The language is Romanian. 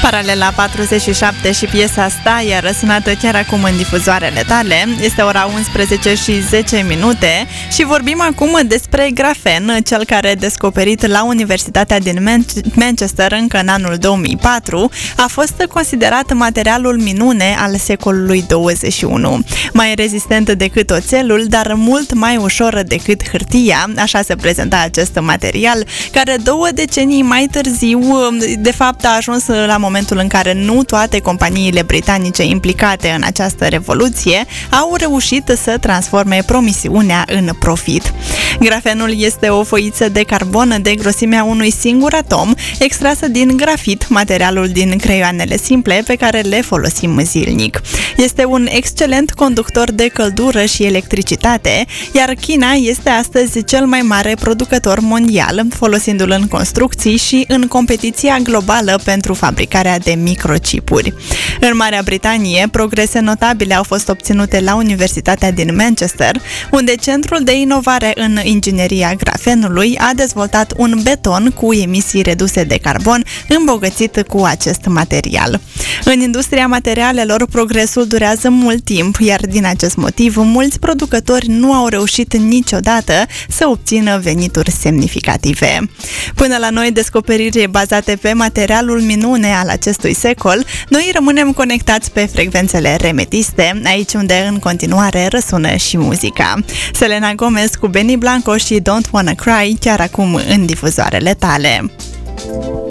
Paralela 47 și piesa Stai a răsunat chiar acum în difuzoarele tale. Este ora 11 și 10 minute și vorbim acum despre grafen, cel care a descoperit la Universitatea din Manchester încă în anul 2004, a fost considerat materialul minune al secolului 21. Mai rezistent decât oțelul, dar mult mai ușor decât hârtia, așa se prezenta acest material, care 2 decenii mai târziu, de fapt, a ajuns la momentul în care nu toate companiile britanice implicate în această revoluție au reușit să transforme promisiunea în profit. Grafenul este o foiță de carbon de grosimea unui singur atom, extrasă din grafit, materialul din creioanele simple pe care le folosim zilnic. Este un excelent conductor de căldură și electricitate, iar China este astăzi cel mai mare producător mondial, folosindu-l în construcții și în competiția globală pentru fabricarea de microchipuri. În Marea Britanie, progrese notabile au fost obținute la Universitatea din Manchester, unde Centrul de Inovare în Ingineria Grafenului a dezvoltat un beton cu emisii reduse de carbon îmbogățit cu acest material. În industria materialelor, progresul durează mult timp, iar din acest motiv, mulți producători nu au reușit niciodată să obțină venituri semnificative. Până la noi descoperiri bazate pe materialul minune al acestui secol, noi rămânem conectați pe frecvențele remetiste, aici unde în continuare răsună și muzica. Selena Gomez cu Benny Blanco și Don't Wanna Cry, chiar acum în difuzoarele tale.